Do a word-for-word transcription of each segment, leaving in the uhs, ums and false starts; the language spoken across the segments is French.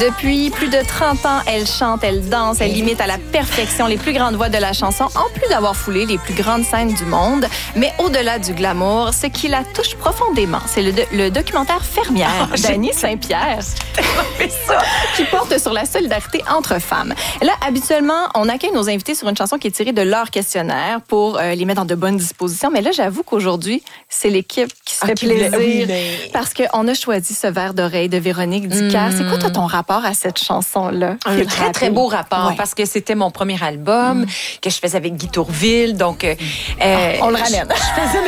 Depuis plus de trente ans, elle chante, elle danse, elle imite à la perfection les plus grandes voix de la chanson, en plus d'avoir foulé les plus grandes scènes du monde. Mais au-delà du glamour, ce qui la touche profondément, c'est le, do- le documentaire Fermière Oh, d'Annie Saint-Pierre, qui porte sur la solidarité entre femmes. Là, habituellement, on accueille nos invités sur une chanson qui est tirée de leur questionnaire pour euh, les mettre dans de bonnes dispositions. Mais là, j'avoue qu'aujourd'hui, c'est l'équipe qui se Ah, fait qui plaisir voulait- oui, mais- parce qu'on a choisi ce verre d'oreille de Véronique Dicker. Mm. C'est quoi, toi, ton rapport à cette chanson-là? Un C'est très, rappelé. très beau rapport Ouais. parce que c'était mon premier album que je faisais avec Guy Tourville. Donc, euh, euh, On le ramène. Je, je faisais...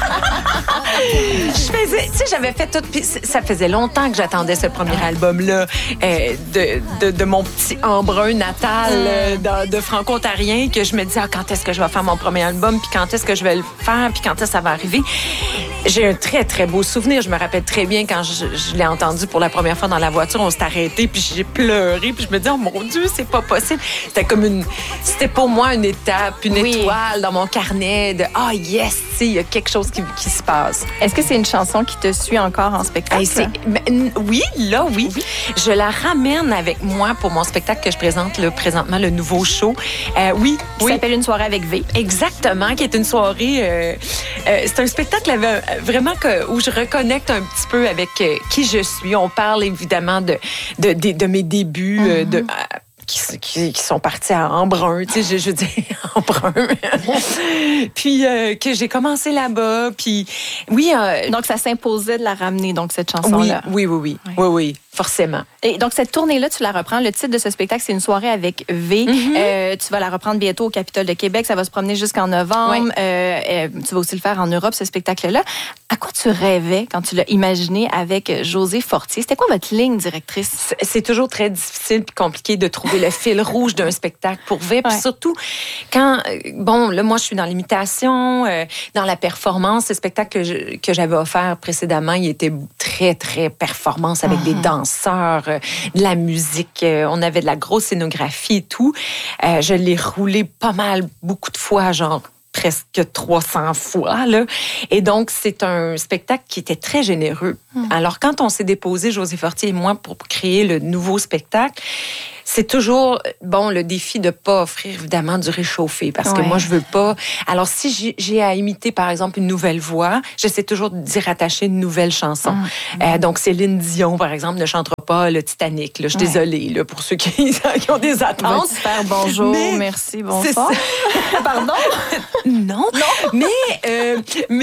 je faisais... Tu sais, j'avais fait tout... Puis ça faisait longtemps que j'attendais ce premier album-là euh, de, de, de mon petit embrun natal euh, de, de franco-ontarien que je me disais, ah, quand est-ce que je vais faire mon premier album? Puis quand est-ce que je vais le faire? Puis quand est-ce que ça va arriver? J'ai un très, très beau souvenir. Je me rappelle très bien quand je, je l'ai entendu pour la première fois dans la voiture, on s'est arrêté, puis j'ai pleuré, puis je me dis, oh mon Dieu, c'est pas possible. C'était comme une... C'était pour moi une étape, une Oui. étoile dans mon carnet de, ah, oh, yes, tu sais, il y a quelque chose qui, qui se passe. Est-ce que c'est une chanson qui te suit encore en spectacle? Hey, c'est- ben, oui, là, oui. Je la ramène avec moi pour mon spectacle que je présente là, présentement, le nouveau show. Euh, oui, Qui oui. s'appelle Une soirée avec V. Exactement, qui est une soirée... Euh, euh, c'est un spectacle euh, vraiment que, où je reconnecte un petit peu avec euh, qui je suis. On parle évidemment de, de, de, de mes débuts, euh, de... euh, Qui, qui, qui sont partis à Embrun, tu sais, je, je dis Embrun. Puis euh, que j'ai commencé là-bas, puis oui. Euh, Donc, ça s'imposait de la ramener, donc, cette oui, chanson-là. oui, oui, oui, Ouais. oui, oui, forcément. Et donc, cette tournée-là, tu la reprends. Le titre de ce spectacle, c'est Une soirée avec V. Mm-hmm. Euh, tu vas la reprendre bientôt au Capitole de Québec. Ça va se promener jusqu'en novembre. Ouais. Euh, euh, tu vas aussi le faire en Europe, ce spectacle-là. À quoi tu rêvais quand tu l'as imaginé avec Josée Fortier? C'était quoi votre ligne directrice? C'est- C'est toujours très difficile et compliqué de trouver le fil rouge d'un spectacle pour vrai. Puis Ouais. surtout, quand, euh, bon, là, moi, je suis dans l'imitation, euh, dans la performance. Ce spectacle que, je- que j'avais offert précédemment, il était très, très performance avec des danseurs, euh, de la musique. euh, on avait de la grosse scénographie et tout. Euh, je l'ai roulé pas mal, beaucoup de fois, genre presque trois cents fois. Là. Et donc, c'est un spectacle qui était très généreux. Alors, quand on s'est déposé, Josée Fortier et moi, pour créer le nouveau spectacle, c'est toujours, bon, le défi de pas offrir, évidemment, du réchauffé, parce que Ouais. moi, je veux pas... Alors, si j'ai- j'ai à imiter, par exemple, une nouvelle voix, j'essaie toujours d'y rattacher une nouvelle chanson. Euh, donc, Céline Dion, par exemple, ne chantera pas le Titanic. Là. Je suis Ouais. désolée là, pour ceux qui, qui ont des Va attentes. te faire bonjour, Mais merci, c'est bonsoir. Pardon? Non, mais euh, mais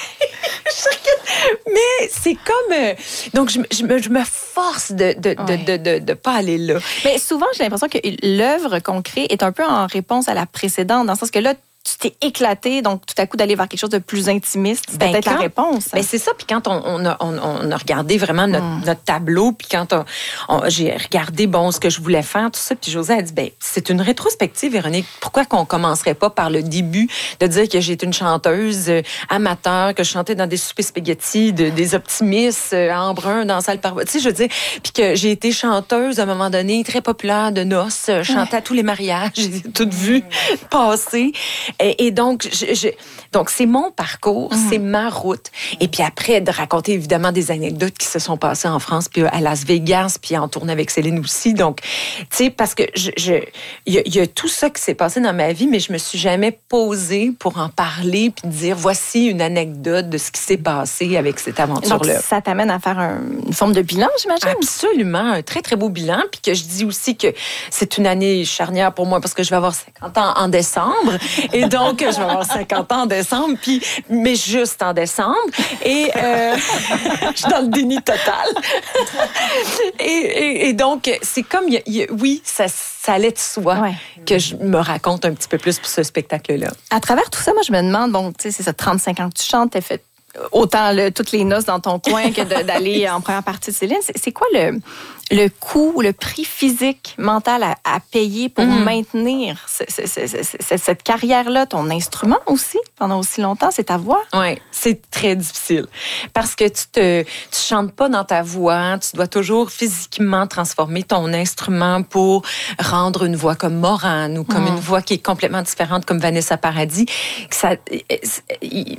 mais c'est comme euh, donc je, me- je me je me force de de, Ouais. de de de de pas aller là. Mais souvent, j'ai l'impression que l'œuvre qu'on crée est un peu en réponse à la précédente, dans le sens que là, tu t'es éclaté, donc tout à coup d'aller vers quelque chose de plus intimiste, c'est Ben, peut-être la quand- réponse. Ben c'est ça. Puis quand on, on, a, on, on a regardé vraiment notre, Mm. notre tableau, puis quand on, on- j'ai regardé bon ce que je voulais faire, tout ça, puis Josée a dit ben c'est une rétrospective, Véronique. Pourquoi qu'on commencerait pas par le début de dire que j'étais une chanteuse euh, amateur, que je chantais dans des soupers spaghettis, de, des optimistes euh, à Embrun, dans la salle par, tu sais, je veux dire, puis que j'ai été chanteuse à un moment donné très populaire de noces, euh, je chantais à tous les mariages, j'ai tout vu passer, et, et donc je, je- donc c'est mon parcours, c'est ma route, et puis après de raconter évidemment des anecdotes qui se sont passées en France, puis à Las Vegas, puis en tournée avec Céline aussi, donc tu sais parce que je, je il y, a- il y a tout ça qui s'est passé dans ma vie, mais je me suis jamais posée pour en parler puis dire voici une anecdote de ce qui s'est passé avec cette Donc, aventure-là. ça t'amène à faire un- une forme de bilan, j'imagine? Absolument, un très, très beau bilan. Puis que je dis aussi que c'est une année charnière pour moi parce que je vais avoir cinquante ans en décembre. Et donc, je vais avoir cinquante ans en décembre, puis, mais juste en décembre. Et euh, je suis dans le déni total. et, et, et donc, c'est comme, il y a- il y a- oui, ça, ça allait de soi Ouais. que je me raconte un petit peu plus pour ce spectacle-là. À travers tout ça, moi, je me demande, bon, tu sais, c'est ça, trente-cinq ans que tu chantes, t'as fait autant le, toutes les noces dans ton coin que de- d'aller en première partie de Céline. C'est, c'est quoi le, le coût ou le prix physique, mental à, à payer pour Mm. maintenir ce- ce- ce- ce- ce- cette carrière-là, ton instrument aussi, pendant aussi longtemps, c'est ta voix? Oui, c'est très difficile. Parce que tu te, tu chantes pas dans ta voix, tu dois toujours physiquement transformer ton instrument pour rendre une voix comme Morane ou comme Mm. une voix qui est complètement différente comme Vanessa Paradis. Ça,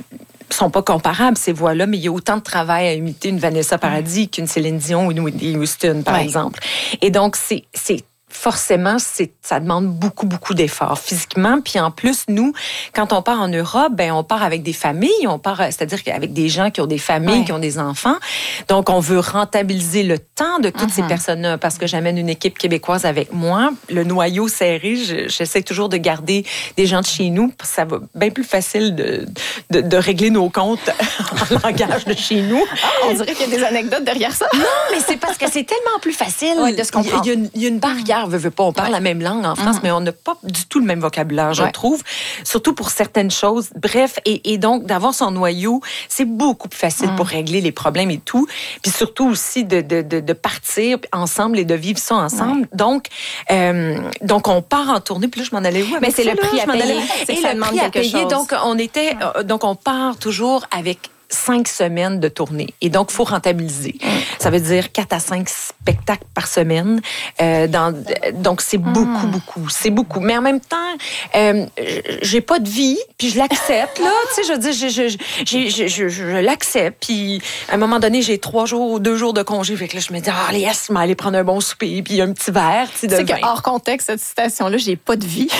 sont pas comparables, ces voix-là, mais il y a autant de travail à imiter une Vanessa Paradis mmh. qu'une Céline Dion ou une Whitney Houston, par ouais. exemple. Et donc, c'est, c'est forcément, c'est, ça demande beaucoup, beaucoup d'efforts physiquement. Puis en plus, nous, quand on part en Europe, ben on part avec des familles, on part, c'est-à-dire avec des gens qui ont des familles, ouais. qui ont des enfants. Donc, on veut rentabiliser le temps de toutes uh-huh. ces personnes-là parce que j'amène une équipe québécoise avec moi. Le noyau serré, je, j'essaie toujours de garder des gens de chez nous parce que ça va bien plus facile de, de, de régler nos comptes en langage de chez nous. Ah, on dirait qu'il y a des anecdotes derrière ça. Non, mais c'est parce que c'est tellement plus facile ouais, de se comprendre. Il y a une, il y a une barrière. Veut, veut pas, on parle ouais. la même langue en France, mm-hmm. mais on n'a pas du tout le même vocabulaire, je ouais. trouve, surtout pour certaines choses. Bref, et, et donc, d'avoir son noyau, c'est beaucoup plus facile mm. pour régler les problèmes et tout. Puis surtout aussi de, de, de, de partir ensemble et de vivre ça ensemble. Ouais. Donc, euh, donc, on part en tournée. Puis là, je m'en allais où? Mais c'est ça, le prix là, à payer. C'est et le prix à payer. Chose. Donc, on était, ouais. donc, on part toujours avec cinq semaines de tournée. Et donc, il faut rentabiliser. Mm. Ça veut dire quatre à cinq spectacles par semaine. Euh, dans, donc, c'est beaucoup, mm. beaucoup. C'est beaucoup. Mais en même temps, euh, j'ai pas de vie, puis je l'accepte, là. Tu sais, je veux dire, je, je, je, je, je, je l'accepte. Puis, à un moment donné, j'ai trois jours ou deux jours de congé. Fait que là, je me dis, ah, les yes, mais aller prendre un bon souper, puis un petit verre, tu sais, de vin. Tu sais hors contexte, cette citation-là, j'ai pas de vie.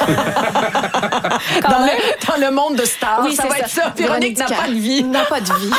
dans, le, dans le monde de stars, oui, ça va ça. être ça. Véronique n'a pas de vie. Pas de vie.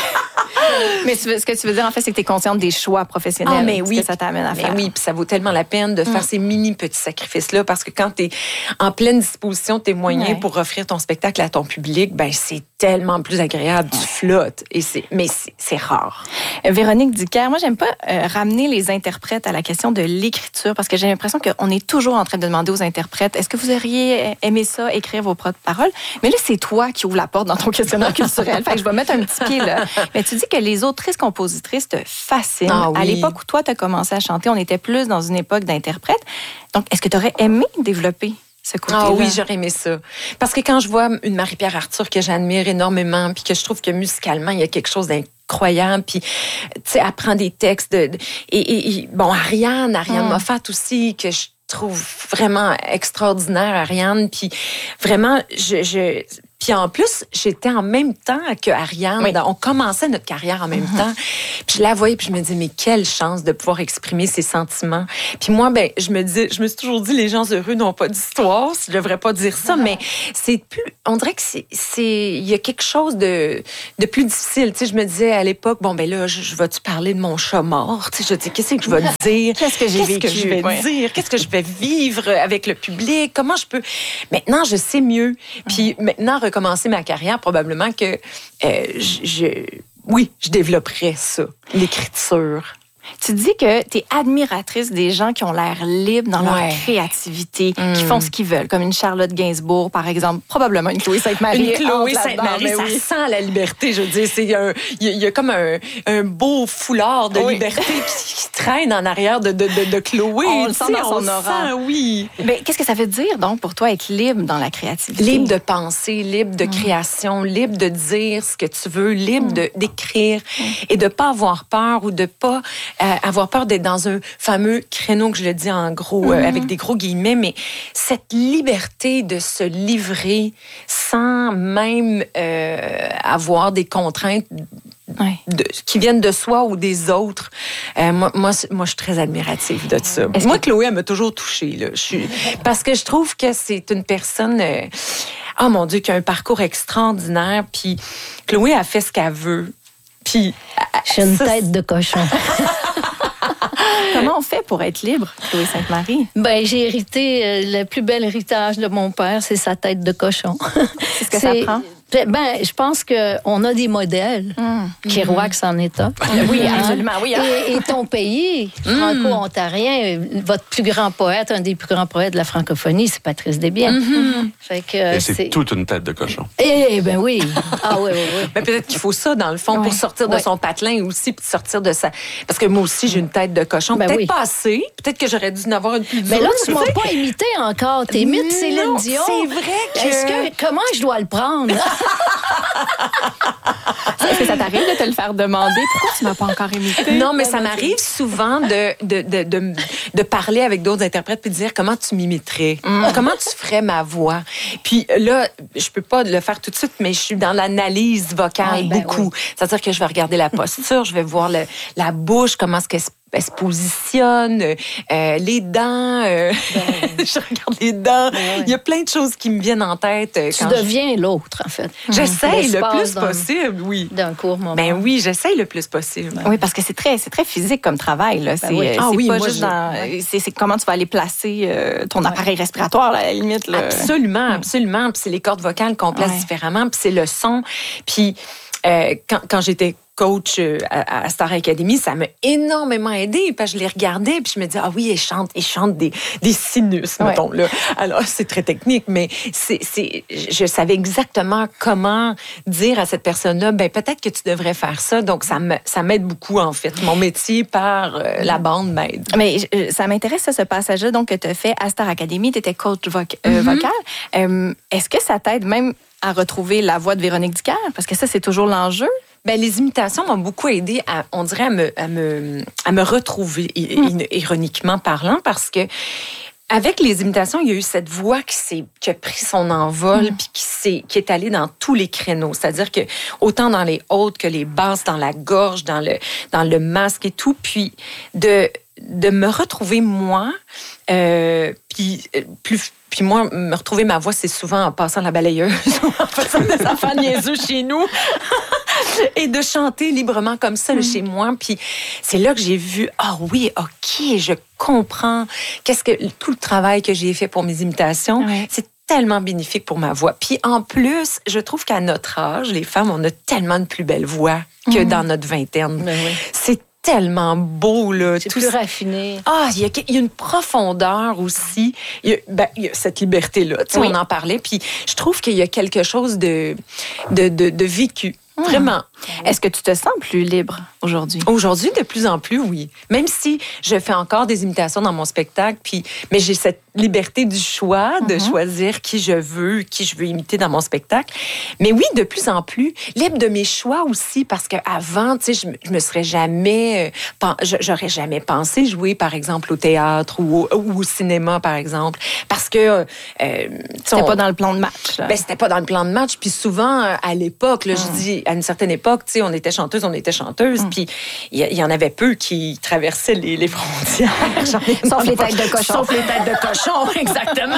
Mais ce que tu veux dire, en fait, c'est que tu es consciente des choix professionnels ah, mais oui. que ça t'amène à mais faire. Oui, puis ça vaut tellement la peine de faire mm. ces mini petits sacrifices-là parce que quand tu es en pleine disposition de tes moyens ouais. pour offrir ton spectacle à ton public, ben c'est tellement plus agréable. Tu flottes. Et c'est, mais c'est, c'est rare. Euh, Véronique Dicker, moi, j'aime pas euh, ramener les interprètes à la question de l'écriture parce que j'ai l'impression qu'on est toujours en train de demander aux interprètes est-ce que vous auriez aimé ça, écrire vos propres paroles? Mais là, c'est toi qui ouvre la porte dans ton questionnaire culturel. Fait que je vais mettre un petit pied là. Mais tu dis que les autrices-compositrices te fascinent. Ah, oui. À l'époque où toi, tu as commencé à chanter, on était plus dans une époque d'interprète. Donc, est-ce que tu aurais aimé développer ce côté-là? Ah oui, j'aurais aimé ça. Parce que quand je vois une Marie-Pierre Arthur que j'admire énormément, puis que je trouve que musicalement, il y a quelque chose d'incroyable, puis, tu sais, elle prend des textes de... Et, et, et bon, Ariane, Ariane hum. Moffat aussi, que je trouve vraiment extraordinaire, Ariane, puis vraiment, je... je Puis en plus, j'étais en même temps que Ariane. Oui. On commençait notre carrière en même mm-hmm. temps. Puis je la voyais, puis je me disais, mais quelle chance de pouvoir exprimer ses sentiments. Puis moi, ben, je me dis, je me suis toujours dit, les gens heureux n'ont pas d'histoire. Je devrais pas dire ça, mm-hmm. mais c'est plus. On dirait que c'est, c'est, il y a quelque chose de, de plus difficile. Tu sais, je me disais à l'époque, bon ben là, je, je vais-tu parler de mon chat mort. Tu sais, je dis, qu'est-ce que je vais dire Qu'est-ce que j'ai qu'est-ce vécu que je vais ouais. dire Qu'est-ce que je vais vivre avec le public Comment je peux Maintenant, je sais mieux. Puis mm-hmm. maintenant, recommencer ma carrière, probablement que euh, je, je, oui, je développerais ça, l'écriture. Tu dis que tu es admiratrice des gens qui ont l'air libres dans ouais. leur créativité, mm. qui font ce qu'ils veulent, comme une Charlotte Gainsbourg, par exemple, probablement une Chloé Sainte-Marie. Une Chloé Sainte-Marie, ça oui. sent la liberté, je veux dire. Il y, y, y a comme un, un beau foulard de oui. liberté qui, qui traîne en arrière de, de, de, de Chloé. On le sent dans son aura. Sent, oui. Mais qu'est-ce que ça veut dire, donc, pour toi, être libre dans la créativité? Libre de penser, libre de mm. création, libre de dire ce que tu veux, libre mm. de, d'écrire mm. et de ne pas avoir peur ou de ne pas... Euh, avoir peur d'être dans un fameux créneau que je le dis en gros, mm-hmm. euh, avec des gros guillemets, mais cette liberté de se livrer sans même euh, avoir des contraintes ouais. de, qui viennent de soi ou des autres, euh, moi, moi, moi, je suis très admirative de ça. Est-ce moi, que... Chloé, elle m'a toujours touchée. Là. Je suis... Parce que je trouve que c'est une personne... Euh... Oh mon Dieu, qui a un parcours extraordinaire, puis Chloé a fait ce qu'elle veut. Puis, j'ai une ça, tête de cochon. Comment on fait pour être libre, Chloé Sainte-Marie? Ben, j'ai hérité, euh, le plus bel héritage de mon père, c'est sa tête de cochon. C'est ce que c'est, ça prend? Ben, je pense qu'on a des modèles. Mmh. Kerouac, c'en est un. Oui, absolument. Oui, hein? et, et ton pays, franco-ontarien, votre plus grand poète, un des plus grands poètes de la francophonie, c'est Patrice Desbiens. Mmh. Fait que, et c'est, c'est toute une tête de cochon. Eh ben oui. Ah oui, oui, oui. Ben, peut-être qu'il faut ça, dans le fond, oui. pour sortir de oui. son patelin aussi, puis sortir de sa... Parce que moi aussi, j'ai une tête de cochon. Ben peut-être oui. pas assez. Peut-être que j'aurais dû en avoir une plus dure. Mais là, tu m'as pas imité encore. T'es mythe Céline Dion. C'est vrai que... Est-ce que... Comment je dois le prendre? Est-ce que ça t'arrive de te le faire demander? Pourquoi tu m'as pas encore imité? Non, mais ça m'arrive souvent de, de, de, de, de parler avec d'autres interprètes puis de dire comment tu m'imiterais, mm. comment tu ferais ma voix. Puis là, je peux pas le faire tout de suite, mais je suis dans l'analyse vocale ah, ben beaucoup. Oui. C'est-à-dire que je vais regarder la posture, je vais voir le, la bouche, comment est-ce qu'elle se elle se positionne, euh, les dents, euh, ben, je regarde les dents. Ben, oui. Il y a plein de choses qui me viennent en tête. Tu quand deviens je... l'autre, en fait. J'essaye le plus possible, oui. D'un court moment. Ben oui, j'essaye le plus possible. Ben. Oui, parce que c'est très, c'est très physique comme travail. Là. C'est, ben oui. ah, c'est oui, pas juste je... dans... C'est, c'est comment tu vas aller placer euh, ton appareil ouais. respiratoire, là, à la limite. Là. Absolument, absolument. Puis c'est les cordes vocales qu'on place ouais. différemment, puis c'est le son. Puis euh, quand, quand j'étais coach à, à Star Academy, ça m'a énormément aidé. Parce que je les regardais, puis je me disais, ah oui, ils chantent, ils chantent des, des sinus, ouais. mettons, là. Alors, c'est très technique, mais c'est, c'est, je savais exactement comment dire à cette personne-là, ben peut-être que tu devrais faire ça. Donc, ça, me, ça m'aide beaucoup, en fait. Mon métier par euh, la bande m'aide. Mais ça m'intéresse, ça, ce passage-là donc, que tu as fait à Star Academy. Tu étais coach voc- euh, mm-hmm. vocal. Euh, est-ce que ça t'aide même à retrouver la voix de Véronique Dicker? Parce que ça, c'est toujours l'enjeu. Ben, les imitations m'ont beaucoup aidé à, on dirait, à me, à me, à me retrouver, mmh. ironiquement parlant, parce que avec les imitations, il y a eu cette voix qui s'est, qui a pris son envol, mmh. puis qui s'est, qui est allée dans tous les créneaux. C'est-à-dire que autant dans les hautes que les basses, dans la gorge, dans le, dans le masque et tout, puis de, de me retrouver moi, euh, puis plus. Puis moi, me retrouver ma voix, c'est souvent en passant la balayeuse, en faisant des enfants niaiseux chez nous, et de chanter librement comme ça mm. chez moi. Puis c'est là que j'ai vu, ah oh oui, OK, je comprends. Qu'est-ce que tout le travail que j'ai fait pour mes imitations, ouais. c'est tellement bénéfique pour ma voix. Puis en plus, je trouve qu'à notre âge, les femmes, on a tellement de plus belles voix que mm. dans notre vingtaine. Ben oui. C'est tellement beau, là. C'est tout plus raffiné. Ah, il y, y a une profondeur aussi. Il y a, ben, il y a cette liberté-là. Tu sais, oui. on en parlait. Puis je trouve qu'il y a quelque chose de, de, de, de vécu. Mmh. Vraiment. Est-ce que tu te sens plus libre aujourd'hui? Aujourd'hui, de plus en plus, oui. Même si je fais encore des imitations dans mon spectacle, puis, mais j'ai cette liberté du choix de mmh. choisir qui je veux, qui je veux imiter dans mon spectacle. Mais oui, de plus en plus, libre de mes choix aussi, parce qu'avant, tu sais, je, je me serais jamais, euh, j'aurais jamais pensé jouer, par exemple, au théâtre ou au, ou au cinéma, par exemple, parce que euh, c'était on, pas dans le plan de match. Là. Ben, c'était pas dans le plan de match. Puis souvent, à l'époque, là, mmh. je dis, à une certaine époque, tu sais, on était chanteuse, on était chanteuse, mmh. puis il y, y en avait peu qui traversaient les, les frontières. Sauf les têtes de cochon. Sauf les têtes de cochon, exactement.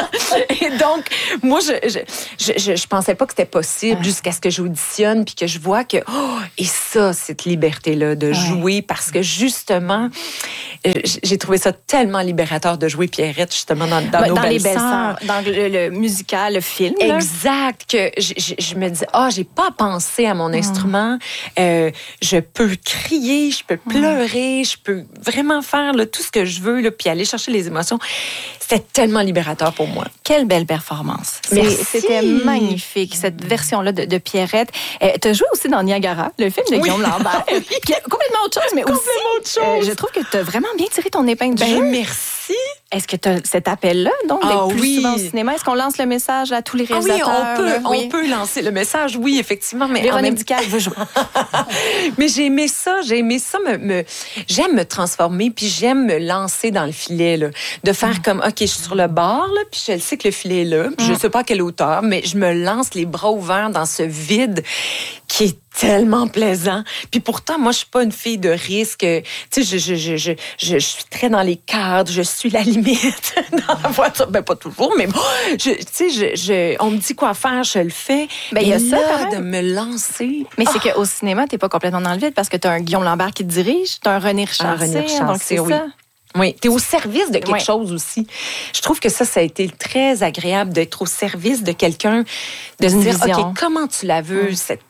Et donc, moi, je je, je, je, je pensais pas que c'était possible ouais. jusqu'à ce que j'auditionne puis que je vois que, oh, et ça, cette liberté-là de ouais. jouer, parce que justement, j'ai trouvé ça tellement libérateur de jouer Pierrette, justement, dans, dans ben, nos dans belles les belles sœurs. Dans le, le musical, le film. Exact. Que je, je, je me dis, ah, oh, j'ai pas pensé à mon instrument. Mm. Euh, je peux crier, je peux pleurer, mm. je peux vraiment faire là, tout ce que je veux, là, puis aller chercher les émotions. C'était tellement libérateur pour moi. Quelle belle performance. Merci. C'était magnifique, cette version-là de, de Pierrette. Euh, tu as joué aussi dans Niagara, le film de oui. Guillaume Lambert. Oui. Complètement autre chose, mais complètement aussi, autre chose. Euh, je trouve que tu as vraiment bien tiré ton épingle du ben, jeu. Merci. Est-ce que tu as cet appel-là, donc, d'être ah, plus oui. souvent au cinéma? Est-ce qu'on lance le message à tous les réalisateurs? Ah oui, on peut, là? on oui. peut lancer le message, oui, effectivement. Mais Véronique Dicker veut jouer. Mais j'ai aimé ça, j'ai aimé ça. Me, me, j'aime me transformer, puis j'aime me lancer dans le filet, là. De faire mm. comme, OK, je suis sur le bord, là, puis je sais que le filet est là, puis mm. je sais pas à quelle hauteur, mais je me lance les bras ouverts dans ce vide qui est tellement plaisant. Puis pourtant, moi, je suis pas une fille de risque. Tu sais, je, je, je, je, je, je suis très dans les cadres, je suis la limite dans la voiture. Ben, pas toujours, mais bon, je, tu sais, je, je, on me dit quoi faire, je le fais. Ben, il y a ça, là, de me lancer. Mais oh. c'est qu'au cinéma, t'es pas complètement dans le vide parce que t'as un Guillaume Lambert qui te dirige, t'as un René Richard. Un René Richard, donc c'est oui. ça. Oui, tu es au service de quelque oui. chose aussi. Je trouve que ça, ça a été très agréable d'être au service de quelqu'un, de se dire, vision. OK, comment tu la veux, mm. cette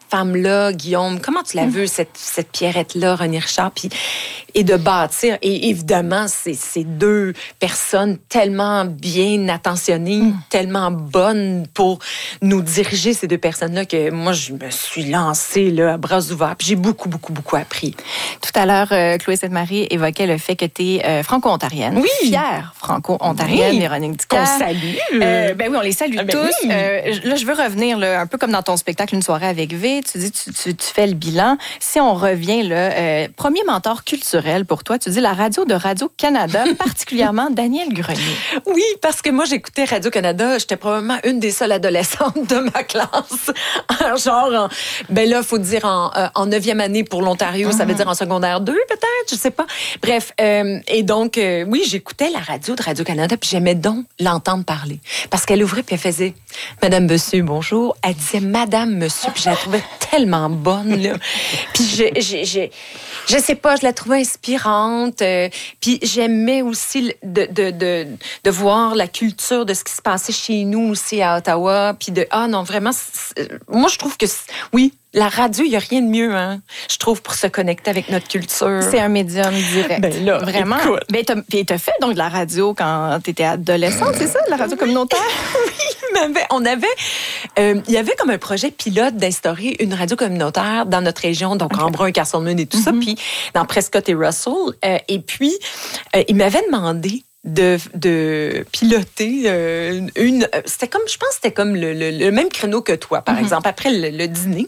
femme-là, Guillaume, comment tu l'as mm. vu, cette, cette Pierrette-là, René Richard, puis, et de bâtir. Et évidemment, c'est, c'est deux personnes tellement bien attentionnées, mm. tellement bonnes pour nous diriger, ces deux personnes-là, que moi, je me suis lancée là, à bras ouverts. Puis j'ai beaucoup, beaucoup, beaucoup appris. Tout à l'heure, euh, Chloé Sainte-Marie évoquait le fait que tu es euh, franco-ontarienne. Oui. Fière franco-ontarienne, oui. Véronique Dicker. Qu'on salue. Euh, ben oui, on les salue ah, ben tous. Oui. Euh, là, je veux revenir là, un peu comme dans ton spectacle Une soirée avec V. Tu dis, tu, tu, tu fais le bilan. Si on revient, là, euh, premier mentor culturel pour toi, tu dis la radio de Radio-Canada, particulièrement Daniel Grenier. Oui, parce que moi, j'écoutais Radio-Canada. J'étais probablement une des seules adolescentes de ma classe. Genre, en, ben là, il faut dire en, euh, en neuvième année pour l'Ontario, mm-hmm. ça veut dire en secondaire deux, peut-être, je sais pas. Bref, euh, et donc, euh, oui, j'écoutais la radio de Radio-Canada, puis j'aimais donc l'entendre parler. Parce qu'elle ouvrait, puis elle faisait « Madame, Monsieur, bonjour ». Elle disait « Madame, Monsieur », puis je la trouvais tellement bonne, là. Puis je, je, je, je sais pas, je la trouvais inspirante. Euh, puis j'aimais aussi de, de, de, de voir la culture de ce qui se passait chez nous aussi à Ottawa. Puis de, ah non, vraiment, moi, je trouve que, oui, la radio, il n'y a rien de mieux, hein, je trouve, pour se connecter avec notre culture. C'est un médium direct. Ben là, vraiment. Écoute. Ben, t'as, t'as fait donc de la radio quand tu étais adolescente, c'est ça, de la radio oui. communautaire? Oui, mais on avait, euh, il y avait comme un projet pilote d'instaurer une radio communautaire dans notre région, donc okay. Embrun, Carson-Lune et tout mm-hmm. ça, puis dans Prescott et Russell. Euh, et puis, euh, il m'avait demandé de, de piloter euh, une... C'était comme, je pense que c'était comme le, le, le même créneau que toi, par mm-hmm. exemple, après le, le dîner.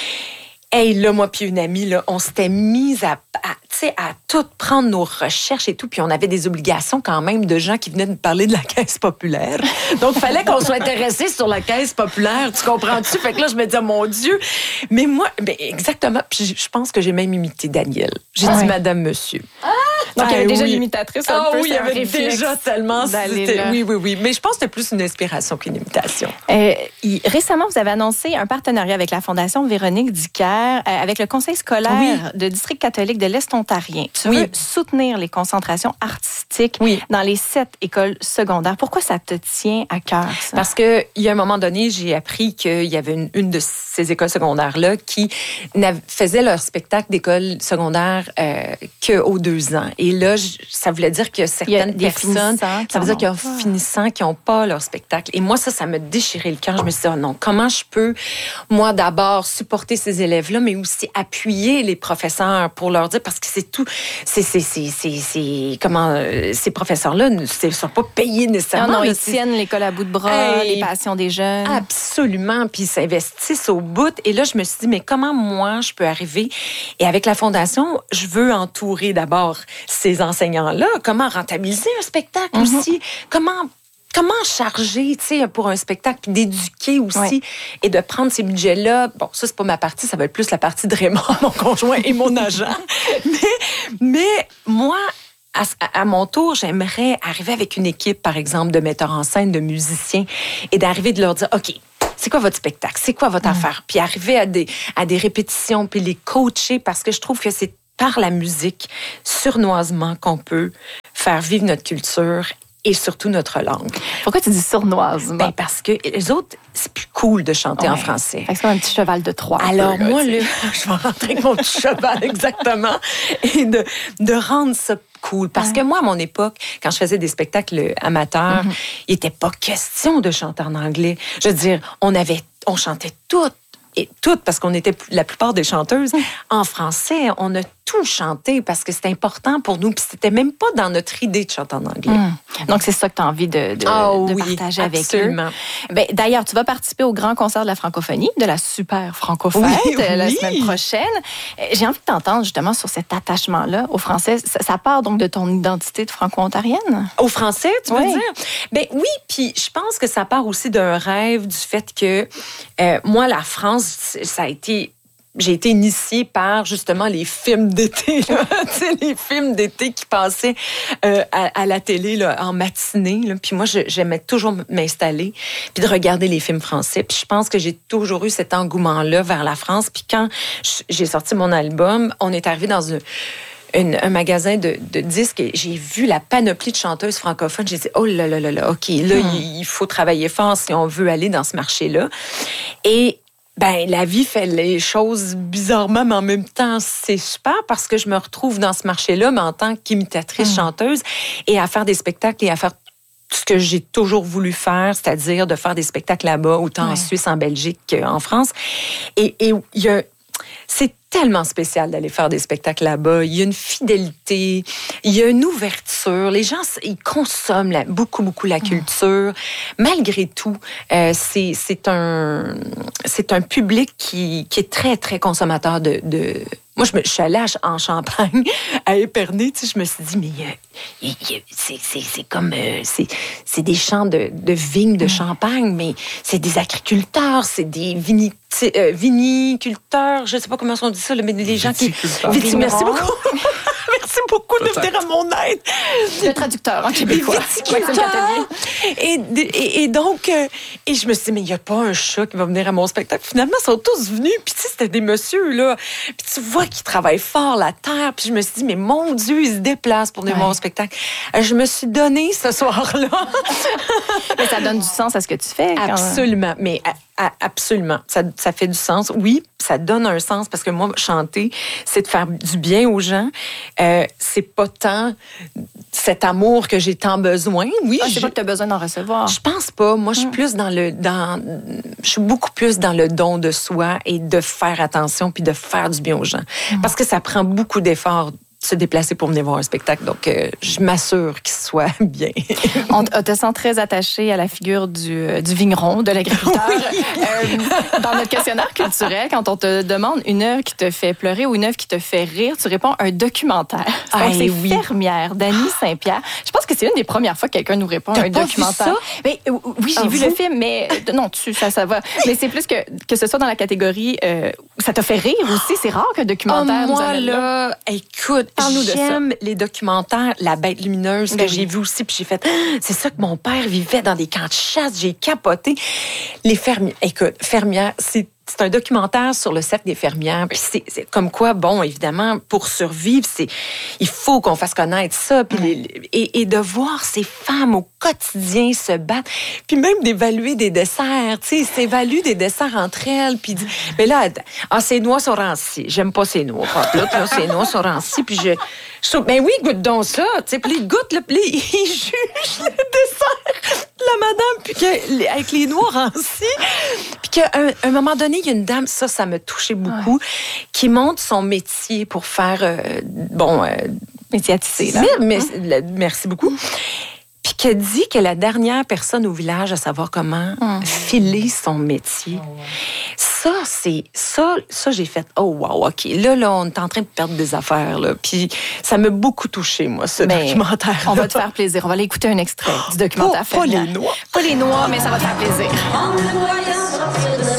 Hey, là, moi puis une amie, là, on s'était mis à, à, à tout prendre nos recherches et tout, puis on avait des obligations quand même de gens qui venaient nous parler de la Caisse populaire. Donc, il fallait qu'on soit intéressés sur la Caisse populaire, tu comprends-tu? Fait que là, je me disais, mon Dieu! Mais moi, ben, exactement, puis je pense que j'ai même imité Daniel. J'ai ah, dit, oui. Madame, Monsieur. Ah! Donc, il y avait ah, déjà oui. l'imitatrice un ah, peu. Oui, il y avait déjà tellement... Oui, oui, oui. Mais je pense que c'était plus une inspiration qu'une imitation. Euh, il, récemment, vous avez annoncé un partenariat avec la Fondation Véronique Dicker, euh, avec le Conseil scolaire oui. de district catholique de l'Est ontarien. Tu oui. veux soutenir les concentrations artistiques oui. dans les sept écoles secondaires. Pourquoi ça te tient à cœur, ça? Parce qu'il y a un moment donné, j'ai appris qu'il y avait une, une de ces écoles secondaires-là qui faisait leur spectacle d'école secondaire euh, qu'aux deux ans. Et là, ça voulait dire que certaines personnes, ça veut dire qu'il y a des finissants qui n'ont pas leur spectacle. Et moi, ça, ça me déchirait le cœur. Je me suis dit, oh non, comment je peux, moi, d'abord, supporter ces élèves-là, mais aussi appuyer les professeurs pour leur dire, parce que c'est tout, c'est, c'est, c'est, c'est, c'est comment, euh, ces professeurs-là ne sont pas payés nécessairement. Non, non, là, ils tiennent l'école à bout de bras, hey, les passions des jeunes. Absolument, puis ils s'investissent au bout. Et là, je me suis dit, mais comment moi, je peux arriver? Et avec la Fondation, je veux entourer d'abord ces enseignants-là. Comment rentabiliser un spectacle mm-hmm. aussi? Comment... Comment charger, tu sais, pour un spectacle, puis d'éduquer aussi oui. et de prendre ces budgets-là. Bon, ça, c'est pas ma partie, ça va être plus la partie de Raymond, mon conjoint et mon agent. mais, mais moi, à, à mon tour, j'aimerais arriver avec une équipe, par exemple, de metteurs en scène, de musiciens, et d'arriver de leur dire, OK, c'est quoi votre spectacle? C'est quoi votre mmh. affaire? Puis arriver à des, à des répétitions, puis les coacher, parce que je trouve que c'est par la musique, sournoisement, qu'on peut faire vivre notre culture et surtout notre langue. Pourquoi tu dis sournoisement? Ben parce que les autres, c'est plus cool de chanter ouais. en français. C'est comme un petit cheval de Troie. Alors peu, moi, là, le, je vais rentrer avec mon petit cheval, exactement, et de, de rendre ça cool. Parce ouais. que moi, à mon époque, quand je faisais des spectacles amateurs, mm-hmm. il n'était pas question de chanter en anglais. Je veux dire, on avait, on chantait toutes. Et toutes, parce qu'on était la plupart des chanteuses en français, on a tout chanté parce que c'était important pour nous. Puis c'était même pas dans notre idée de chanter en anglais. Mmh. Donc c'est ça que tu as envie de, de, oh, de oui, partager absolument. avec eux. Ben, d'ailleurs, tu vas participer au grand concert de la francophonie, de la super francofête, oui, oui. la semaine prochaine. J'ai envie de t'entendre justement sur cet attachement-là au français. Ça, ça part donc de ton identité de franco-ontarienne? Au français, tu oui. veux dire? Ben oui, puis je pense que ça part aussi d'un rêve du fait que euh, moi, la France, ça a été... J'ai été initiée par, justement, les films d'été, là. Tu sais, les films d'été qui passaient euh, à, à la télé, là, en matinée, là. Puis moi, je, j'aimais toujours m'installer puis de regarder les films français. Puis je pense que j'ai toujours eu cet engouement-là vers la France. Puis quand j'ai sorti mon album, on est arrivé dans un... Une, un magasin de, de disques et j'ai vu la panoplie de chanteuses francophones. J'ai dit, oh là là là là, OK, là, hmm. il, il faut travailler fort si on veut aller dans ce marché-là. Et Ben, la vie fait les choses bizarrement, mais en même temps, c'est super parce que je me retrouve dans ce marché-là, mais en tant qu'imitatrice, mmh. chanteuse, et à faire des spectacles et à faire ce que j'ai toujours voulu faire, c'est-à-dire de faire des spectacles là-bas, autant ouais. en Suisse, en Belgique qu'en France. Et il y a... C'est tellement spécial d'aller faire des spectacles là-bas. Il y a une fidélité, il y a une ouverture. Les gens, ils consomment la, beaucoup, beaucoup la culture. Malgré tout, euh, c'est, c'est, un, c'est un public qui, qui est très, très consommateur de... de... Moi, je, me, je suis allée en Champagne, à Épernay, tu sais, je me suis dit, mais euh, c'est, c'est, c'est comme... Euh, c'est, c'est des champs de, de vignes de Champagne, mais c'est des agriculteurs, c'est des vini, euh, viniculteurs, je ne sais pas comment on dit ça, mais des gens qui... Viti, merci beaucoup. Merci beaucoup de venir à mon aide. Le traducteur en québécois. Et, et, et donc, euh, et je me suis dit, mais il n'y a pas un chat qui va venir à mon spectacle. Finalement, ils sont tous venus. Puis, tu sais, c'était des messieurs, là. Puis, tu vois qu'ils travaillent fort la terre. Puis, je me suis dit, mais mon Dieu, ils se déplacent pour venir ouais. à mon spectacle. Je me suis donnée ce soir-là. Mais ça donne du sens à ce que tu fais. Quand absolument. Même. Mais à, à, absolument. Ça, ça fait du sens. Oui, ça donne un sens parce que moi, chanter, c'est de faire du bien aux gens. Euh, c'est pas tant cet amour que j'ai tant besoin. Oui, ah, c'est pas que tu as besoin d'en recevoir. Je pense pas. Moi, je suis hum. plus dans le dans je suis beaucoup plus dans le don de soi et de faire attention puis de faire du bien aux gens. Hum. Parce que ça prend beaucoup d'efforts se déplacer pour venir voir un spectacle. Donc, euh, je m'assure qu'il soit bien. On te sent très attachée à la figure du, du vigneron, de l'agriculteur. Oui. Euh, dans notre questionnaire culturel, quand on te demande une œuvre qui te fait pleurer ou une œuvre qui te fait rire, tu réponds un documentaire. Donc, ah, c'est oui. Fermière d'Annie Saint-Pierre. Je pense que c'est une des premières fois que quelqu'un nous répond T'as un pas documentaire. Vu ça? Mais, oui, j'ai ah, vu vous? le film, mais non, tu, ça, ça va. Mais c'est plus que, que ce soit dans la catégorie euh, ça t'a fait rire aussi. C'est rare qu'un documentaire oh, moi, nous là, là, écoute, parle-nous de ça. J'aime les documentaires, La Bête lumineuse, que ben j'ai vu aussi, puis j'ai fait, c'est ça que mon père vivait dans des camps de chasse, j'ai capoté. Les fermières, écoute, fermières, c'est C'est un documentaire sur le cercle des fermières. Puis c'est, c'est comme quoi, bon, évidemment, pour survivre, c'est il faut qu'on fasse connaître ça. Puis les, et, et de voir ces femmes au quotidien se battre. Puis même d'évaluer des desserts. Tu sais, s'évaluent des desserts entre elles. Puis mais là, ah, ces noix sont rancies. J'aime pas ces noix. Là, là, ces noix sont rancies. Puis je, je trouve, ben oui, goûte donc ça. Tu sais, puis ils goûtent, là, puis ils jugent le dessert de la madame, puis que, avec les noix rancies. Puis qu'à un, un moment donné, il y a une dame, ça, ça m'a touché beaucoup, ouais. qui montre son métier pour faire, euh, bon... Euh, métier à tisser, là. Mais, mais, mmh. Merci beaucoup. Puis qu'elle dit que la dernière personne au village à savoir comment mmh. filer son métier. Oh, ouais. Ça, c'est... Ça, ça, j'ai fait, oh, wow, OK. Là, là, on est en train de perdre des affaires, là. Puis ça m'a beaucoup touché, moi, ce mais documentaire. On va te faire plaisir. On va aller écouter un extrait du documentaire. Pas, pas les noix. Pas les noix, mais ça va te faire plaisir.